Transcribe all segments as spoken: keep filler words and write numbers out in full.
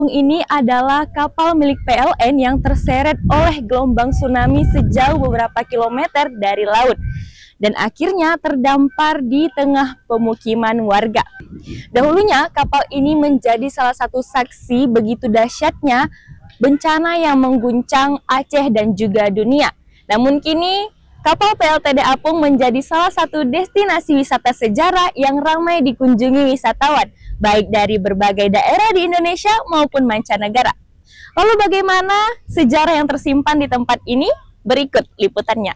Ini adalah kapal milik P L N yang terseret oleh gelombang tsunami sejauh beberapa kilometer dari laut dan akhirnya terdampar di tengah pemukiman warga. Dahulunya kapal ini menjadi salah satu saksi begitu dahsyatnya bencana yang mengguncang Aceh dan juga dunia. Namun kini kapal P L T D Apung menjadi salah satu destinasi wisata sejarah yang ramai dikunjungi wisatawan, baik dari berbagai daerah di Indonesia maupun mancanegara. Lalu bagaimana sejarah yang tersimpan di tempat ini? Berikut liputannya.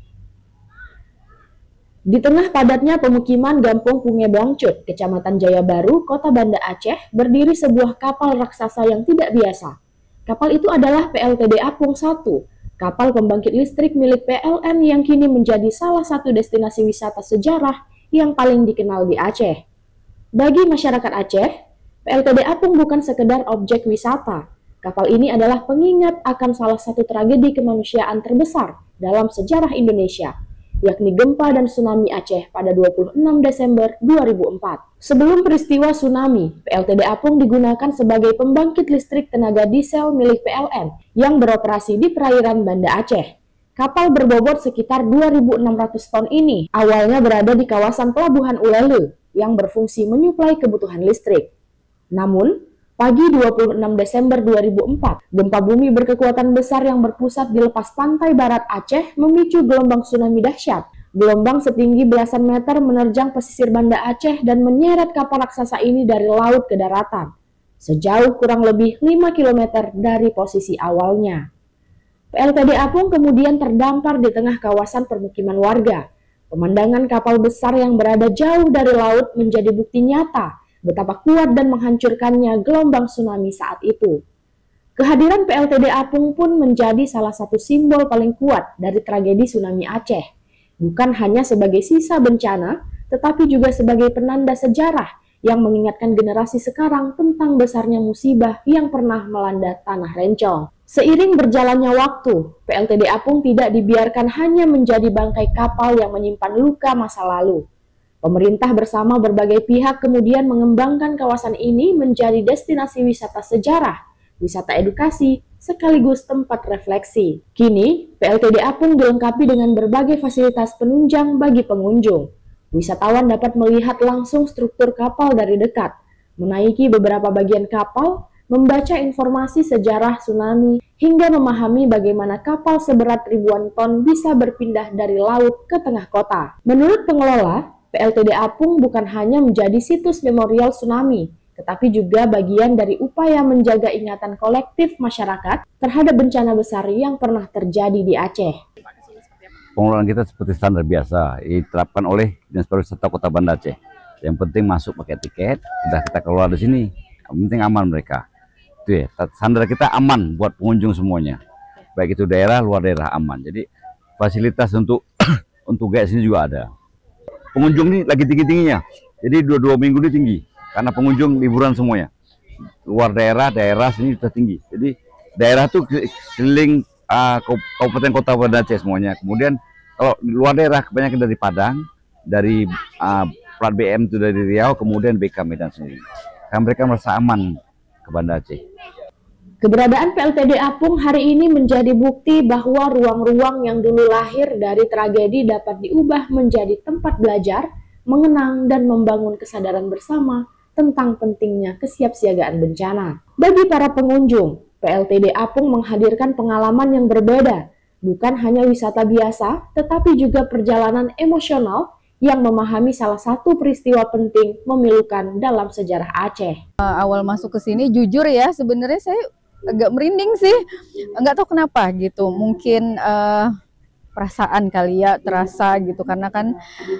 Di tengah padatnya pemukiman Gampung Punge Blangcut, Kecamatan Jaya Baru, Kota Banda Aceh, berdiri sebuah kapal raksasa yang tidak biasa. Kapal itu adalah P L T D Apung satu, kapal pembangkit listrik milik P L N yang kini menjadi salah satu destinasi wisata sejarah yang paling dikenal di Aceh. Bagi masyarakat Aceh, P L T D Apung bukan sekedar objek wisata. Kapal ini adalah pengingat akan salah satu tragedi kemanusiaan terbesar dalam sejarah Indonesia, yakni gempa dan tsunami Aceh pada dua puluh enam Desember dua ribu empat. Sebelum peristiwa tsunami, P L T D Apung digunakan sebagai pembangkit listrik tenaga diesel milik P L N yang beroperasi di perairan Banda Aceh. Kapal berbobot sekitar dua ribu enam ratus ton ini awalnya berada di kawasan Pelabuhan Ulele yang berfungsi menyuplai kebutuhan listrik. Namun, pagi dua puluh enam Desember dua ribu empat, gempa bumi berkekuatan besar yang berpusat di lepas pantai barat Aceh memicu gelombang tsunami dahsyat. Gelombang setinggi belasan meter menerjang pesisir Banda Aceh dan menyeret kapal raksasa ini dari laut ke daratan, sejauh kurang lebih lima kilometer dari posisi awalnya. P L T D Apung kemudian terdampar di tengah kawasan permukiman warga. Pemandangan kapal besar yang berada jauh dari laut menjadi bukti nyata betapa kuat dan menghancurkannya gelombang tsunami saat itu. Kehadiran P L T D Apung pun menjadi salah satu simbol paling kuat dari tragedi tsunami Aceh. Bukan hanya sebagai sisa bencana, tetapi juga sebagai penanda sejarah yang mengingatkan generasi sekarang tentang besarnya musibah yang pernah melanda tanah Rencong. Seiring berjalannya waktu, P L T D Apung tidak dibiarkan hanya menjadi bangkai kapal yang menyimpan luka masa lalu. Pemerintah bersama berbagai pihak kemudian mengembangkan kawasan ini menjadi destinasi wisata sejarah, wisata edukasi, sekaligus tempat refleksi. Kini, P L T D Apung dilengkapi dengan berbagai fasilitas penunjang bagi pengunjung. Wisatawan dapat melihat langsung struktur kapal dari dekat, menaiki beberapa bagian kapal, membaca informasi sejarah tsunami, hingga memahami bagaimana kapal seberat ribuan ton bisa berpindah dari laut ke tengah kota. Menurut pengelola, P L T D Apung bukan hanya menjadi situs memorial tsunami, tetapi juga bagian dari upaya menjaga ingatan kolektif masyarakat terhadap bencana besar yang pernah terjadi di Aceh. Pengelolaan kita seperti standar biasa, diterapkan oleh Dinas Pariwisata Kota Banda Aceh. Yang penting masuk pakai tiket, sudah kita keluar di sini, yang penting aman mereka. Itu ya, standar kita aman buat pengunjung semuanya. Baik itu daerah, luar daerah aman. Jadi fasilitas untuk untuk guys ini juga ada. Pengunjung ini lagi tinggi-tingginya, jadi dua-dua minggu ini tinggi. Karena pengunjung liburan semuanya, luar daerah, daerah sini sudah tinggi. Jadi daerah tuh keliling uh, kabupaten kota Banda Aceh semuanya. Kemudian kalau luar daerah kebanyakan dari Padang, dari uh, plat B M itu dari Riau, kemudian B K Medan sendiri. Karena mereka merasa aman ke Banda Aceh. Keberadaan P L T D Apung hari ini menjadi bukti bahwa ruang-ruang yang dulu lahir dari tragedi dapat diubah menjadi tempat belajar, mengenang, dan membangun kesadaran bersama tentang pentingnya kesiapsiagaan bencana. Bagi para pengunjung, P L T D Apung menghadirkan pengalaman yang berbeda, bukan hanya wisata biasa, tetapi juga perjalanan emosional yang memahami salah satu peristiwa penting memilukan dalam sejarah Aceh. Uh, awal masuk ke sini, jujur ya, sebenarnya saya agak merinding sih, nggak tahu kenapa gitu, mungkin uh, perasaan kali ya terasa gitu, karena kan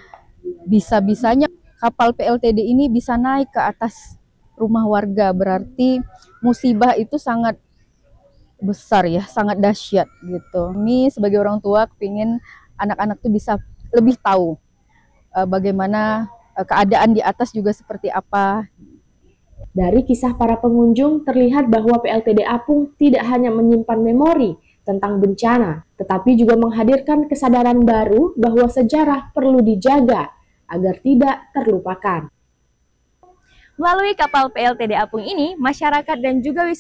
bisa-bisanya kapal P L T D ini bisa naik ke atas rumah warga, berarti musibah itu sangat besar ya, sangat dahsyat gitu. Ini sebagai orang tua kepingin anak-anak tuh bisa lebih tahu uh, bagaimana uh, keadaan di atas juga seperti apa. Dari kisah para pengunjung terlihat bahwa P L T D Apung tidak hanya menyimpan memori tentang bencana, tetapi juga menghadirkan kesadaran baru bahwa sejarah perlu dijaga agar tidak terlupakan. Melalui kapal P L T D Apung ini, masyarakat dan juga wisatawan